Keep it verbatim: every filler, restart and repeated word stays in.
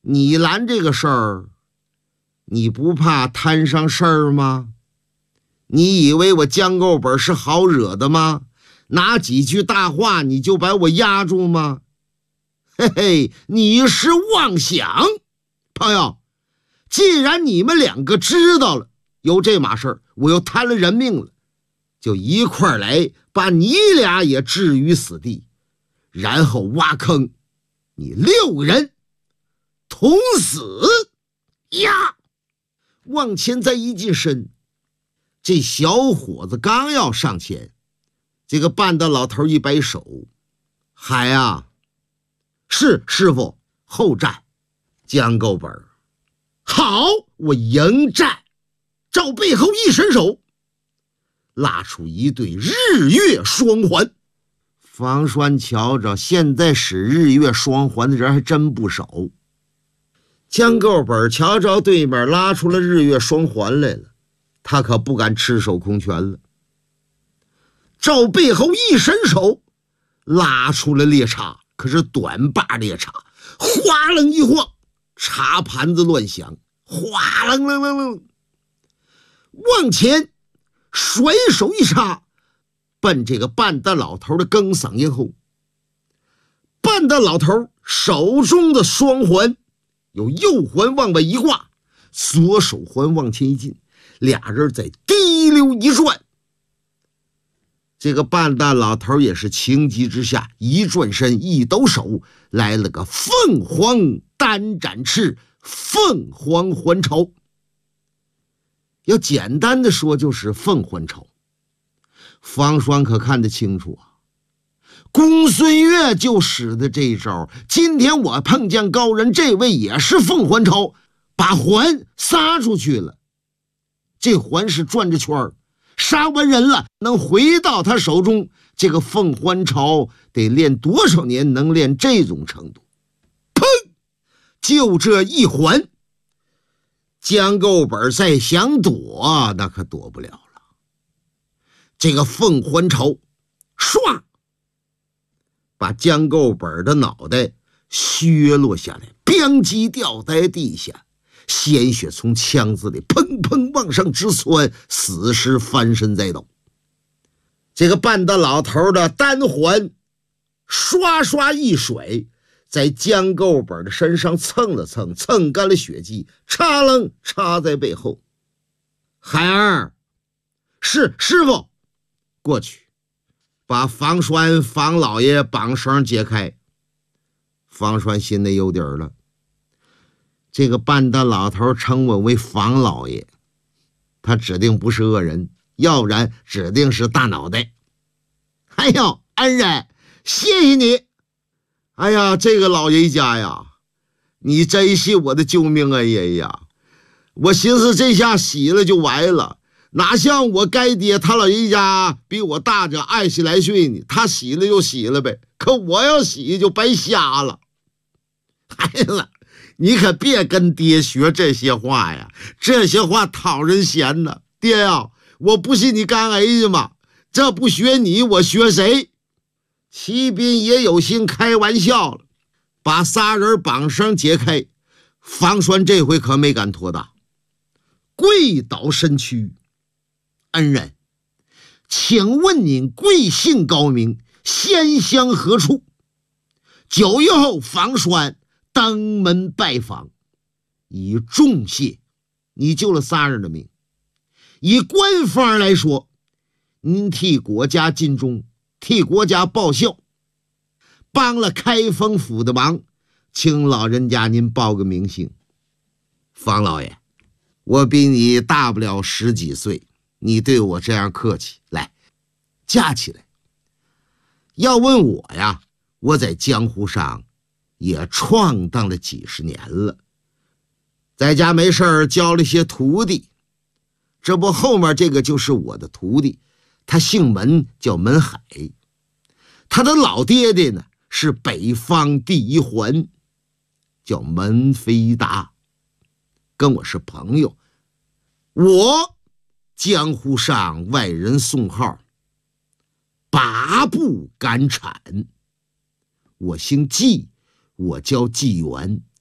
你拦这个事儿，你不怕摊上事儿吗？你以为我江构本是好惹的吗？拿几句大话你就把我压住吗？嘿嘿，你是妄想。朋友，既然你们两个知道了有这码事儿，我又摊了人命了，就一块儿来把你俩也置于死地，然后挖坑，你六个人同死呀！往前再一近身，这小伙子刚要上前，这个半大老头一摆手，喊啊，是师傅，后战。江构本，好，我迎战。照背后一伸手，拉出一对日月双环。房栓瞧着，现在使日月双环的人还真不少。江构本瞧着对面拉出了日月双环来了，他可不敢赤手空拳了。照背后一伸手，拉出了猎叉，可是短把猎叉，哗楞一晃，茶盘子乱响，哗楞楞楞楞，往前甩手一插，奔这个半大老头的更嗓咽后。半大老头手中的双环有右环往外一挂，左手环往前一进，俩人在滴溜一转。这个半大老头也是情急之下，一转身一抖手，来了个凤凰单展翅，凤凰环潮。要简单的说就是凤凰潮。方双可看得清楚啊，公孙越就使的这一招，今天我碰见高人，这位也是凤凰潮，把环撒出去了，这环是转着圈儿，杀完人了能回到他手中。这个凤凰潮得练多少年能练这种程度？砰！就这一环，江构本再想躲那可躲不了了。这个凤凰潮唰把江构本的脑袋削落下来，咣叽掉在地下，鲜血从腔子里砰砰往上直窜，死尸翻身在倒。这个半大老头的单环刷刷一甩，在江构本的身上蹭了蹭，蹭干了血迹，插楞插在背后。孩儿，是师傅，过去把房栓房老爷绑绳解开。房栓心里有底儿了，这个半大老头称我为房老爷，他指定不是恶人，要不然指定是大脑袋。哎呦，恩人，谢谢你。哎呀，这个老爷家呀，你真是我的救命恩人呀！我寻思这下洗了就完了，哪像我该爹他老人家比我大着二十来岁呢，他洗了就洗了呗，可我要洗就白瞎了。孩子，你可别跟爹学这些话呀，这些话讨人嫌呢。爹呀，我不是你干儿子吗？这不学你我学谁？骑兵也有心开玩笑了，把仨人绑绳解开。房栓这回可没敢托大，跪倒身躯。恩人，请问您贵姓高明，仙乡何处？九月后房栓登门拜访，以重谢你救了仨人的命。以官方来说，您替国家尽忠，替国家报效，帮了开封府的忙，请老人家您报个名姓。房老爷，我比你大不了十几岁，你对我这样客气，来，架起来。要问我呀，我在江湖上也闯荡了几十年了，在家没事儿教了些徒弟，这不后面这个就是我的徒弟，他姓门，叫门海。他的老爹爹呢是北方第一环，叫门飞达，跟我是朋友。我江湖上外人送号八步赶产。我姓纪，我叫纪元，